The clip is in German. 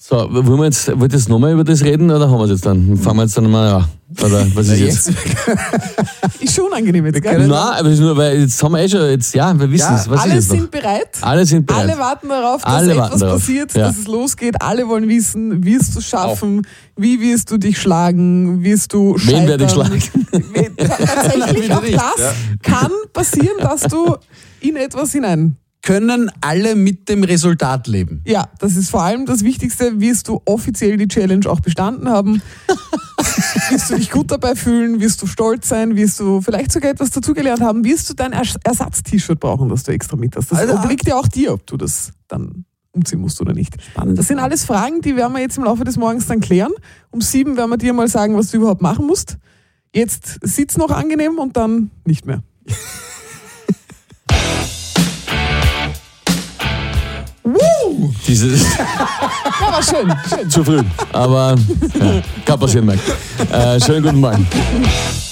So, wollt ihr jetzt nochmal über das reden oder haben wir es jetzt dann? Fangen wir jetzt dann mal an. Oder was ist jetzt? Ist schon unangenehm jetzt, gell? Nein, aber nur, weil jetzt haben wir schon, wir wissen es. Was alle ist jetzt sind noch? bereit. Alle sind bereit. Alle warten darauf, dass Alle etwas warten darauf. passiert, Ja. dass es losgeht. Alle wollen wissen, wirst du es schaffen? Wie wirst du dich schlagen? Wirst du scheitern? Wen werde ich schlagen? Tatsächlich, auch das kann passieren, dass du in etwas hinein... Können alle mit dem Resultat leben? Ja, das ist vor allem das Wichtigste. Wirst du offiziell die Challenge auch bestanden haben? Wirst du dich gut dabei fühlen? Wirst du stolz sein? Wirst du vielleicht sogar etwas dazugelernt haben? Wirst du dein Ersatz-T-Shirt brauchen, das du extra mit hast? Das obliegt ja auch dir, ob du das dann umziehen musst oder nicht. Das sind alles Fragen, die werden wir jetzt im Laufe des Morgens dann klären. Um 7 werden wir dir mal sagen, was du überhaupt machen musst. Jetzt sitz noch angenehm und dann nicht mehr. Dieses Ja, war schön. zu früh, aber kann passieren, Mike. Schönen guten Morgen.